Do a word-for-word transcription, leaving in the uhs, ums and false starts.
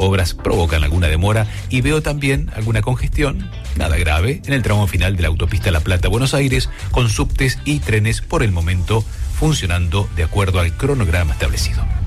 obras provocan alguna demora y veo también alguna congestión, nada grave, en el tramo final de la autopista La Plata-Buenos Aires, con subtes y trenes por el momento funcionando de acuerdo al cronograma establecido.